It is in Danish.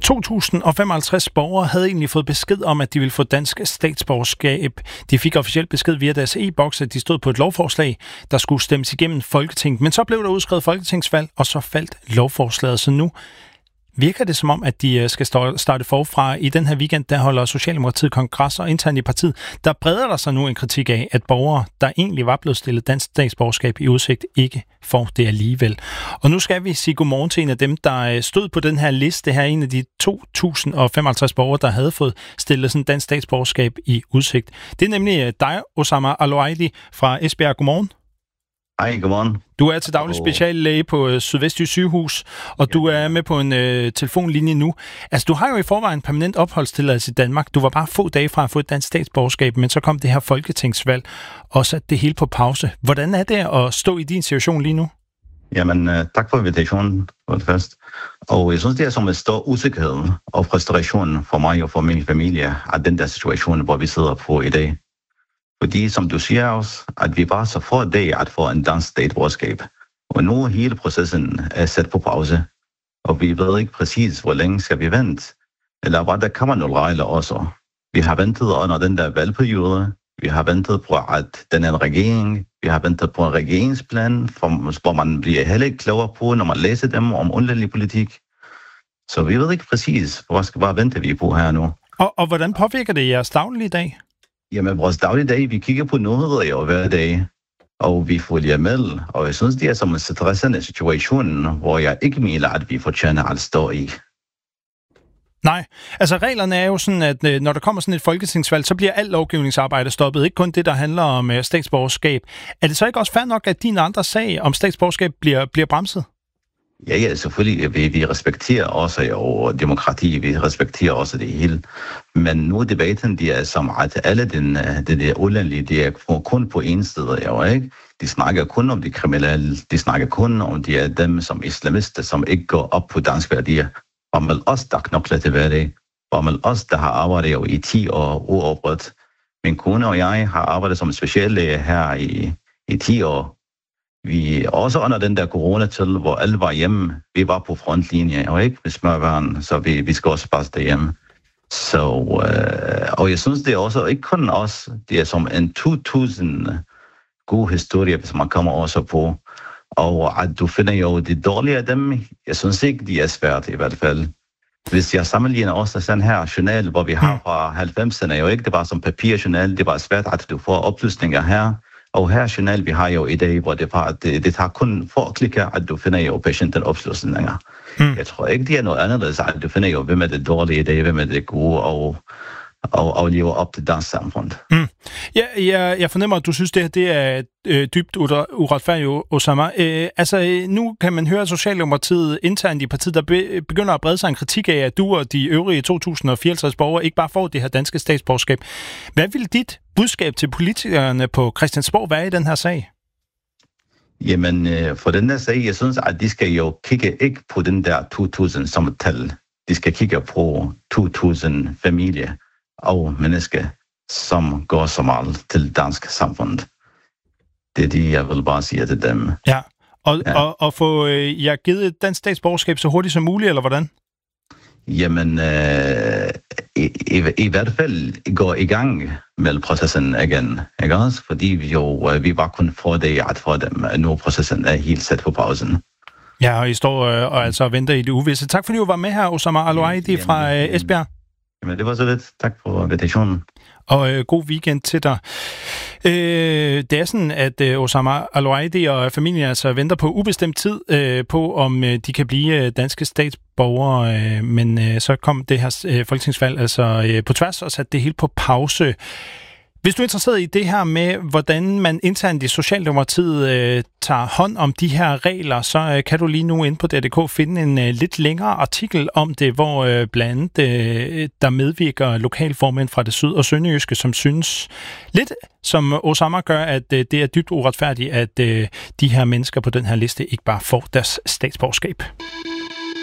2.055 borgere havde egentlig fået besked om, at de ville få dansk statsborgerskab. De fik officielt besked via deres e-boks, at de stod på et lovforslag, der skulle stemmes igennem Folketinget. Men så blev der udskrevet folketingsvalg, og så faldt lovforslaget. Så nu virker det som om, at de skal starte forfra. I den her weekend, der holder Socialdemokratiet kongres, og internt i partiet, der breder der sig nu en kritik af, at borgere, der egentlig var blevet stillet dansk statsborgerskab i udsigt, ikke får det alligevel. Og nu skal vi sige godmorgen til en af dem, der stod på den her liste her, en af de 2.055 borgere, der havde fået stillet sådan dansk statsborgerskab i udsigt. Det er nemlig dig, Osama Al-Oaidi fra Esbjerg. Godmorgen. Hej, godmorgen. Du er til daglig speciallæge på Sydvestjysk Sygehus, og du er med på en telefonlinje nu. Altså, du har jo i forvejen permanent opholdstilladelse i Danmark. Du var bare få dage fra at få et dansk statsborgerskab, men så kom det her folketingsvalg og satte det hele på pause. Hvordan er det at stå i din situation lige nu? Jamen, tak for invitationen for det første. Og jeg synes, det er som en stor usikkerhed og frustration for mig og for min familie af den der situation, hvor vi sidder på i dag. Fordi, som du siger også, at vi bare så få dage at få en dansk statsborgerskab. Og nu hele processen er sat på pause. Og vi ved ikke præcis, hvor længe skal vi vente. Eller hvad der kommer nogle regler også. Vi har ventet under den der valgperiode. Vi har ventet på, at den er en regering. Vi har ventet på en regeringsplan, hvor man bliver heller ikke klogere på, når man læser dem om udenlandsk politik. Så vi ved ikke præcis, hvad venter vi på her nu. Og hvordan påvirker det jeres daglige dag? Jamen, vores dagligdag, vi kigger på nyheder jo hver dag, og vi følger med. Og jeg synes, det er som en stressende situation, hvor jeg ikke mener, at vi fortjener at stå i. Nej, altså reglerne er jo sådan, at når der kommer sådan et folketingsvalg, så bliver alt lovgivningsarbejde stoppet. Ikke kun det, der handler om statsborgerskab. Er det så ikke også fair nok, at din andre sag om statsborgerskab bliver bremset? Ja, selvfølgelig. Vi respekterer også jo demokrati, vi respekterer også det hele. Men nu debatten, det er som at alle det der udlandlige, det er kun på en sted, jo, ikke? De snakker kun om de kriminelle, de snakker kun om de er dem som islamister, som ikke går op på danske værdier. Og med os, der knokler til hverdag. Og med os, der har arbejdet jo i 10 år uafbrudt. Min kone og jeg har arbejdet som speciallæge her i 10 år. Vi også under den der corona-tid, hvor alle var hjemme. Vi var på frontlinje, og ikke med smørbørn, så vi skal også passe derhjemme. Så, og jeg synes, det er også ikke kun os. Det er som en 2.000 god historie, hvis man kommer også på. Og at du finder jo det dårlige af dem, jeg synes ikke, de er svært i hvert fald. Hvis jeg sammenligner også sådan her journal, hvor vi har fra 90'erne, jo ikke, det var som papirjournal, det var svært, at du får oplysninger her. Og her journal, vi har jo i dag, hvor det tager kun for at klikke, at du finder jo patienten oplysninger. Jeg tror ikke, det er noget anderledes, at du finder jo, hvem er det dårlige i dag, hvem er det gode, og lever op til dansk samfund. Ja, jeg fornemmer, at du synes, det er dybt uretfærdigt, Osama. Altså, nu kan man høre, at Socialdemokratiet internt i partiet, der begynder at brede sig en kritik af, at du og de øvrige 2.054 borgere ikke bare får det her danske statsborgerskab. Hvad vil dit budskab til politikerne på Christiansborg være i den her sag? Jamen, for den her sag, jeg synes, at de skal jo kigge ikke på den der 2.000 som et tal. De skal kigge på 2.000 familier og mennesker, som går så meget til dansk samfund. Det er det, jeg vil bare sige til dem. Ja, og få jer givet et dansk statsborgerskab så hurtigt som muligt, eller hvordan? Jamen, i hvert fald går i gang med processen igen, ikke også? Fordi vi bare kun får det at få dem, nu processen er helt sat på pausen. Ja, og I står og altså venter i det uvisse. Tak fordi du var med her, Osama Al-Oaidi fra Esbjerg. Jamen, det var så lidt. Tak for invitationen. Og god weekend til dig. Det er sådan, at Osama Al-Oaidi og familien altså venter på ubestemt tid på, om de kan blive danske statsborgere, men så kom det her folketingsvalg altså på tværs og satte det hele på pause. Hvis du er interesseret i det her med, hvordan man internt i Socialdemokratiet tager hånd om de her regler, så kan du lige nu inde på DRDK finde en lidt længere artikel om det, hvor blandt andet der medvirker lokalformænd fra det syd- og sønderjyske, som synes lidt som Osama gør, at det er dybt uretfærdigt, at de her mennesker på den her liste ikke bare får deres statsborgerskab.